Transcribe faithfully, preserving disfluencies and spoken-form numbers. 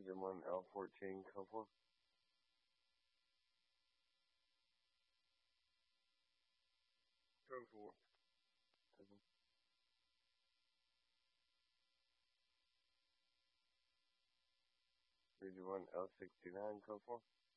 Region one, L fourteen, code four. Code four. Region one, L sixty-nine, code four.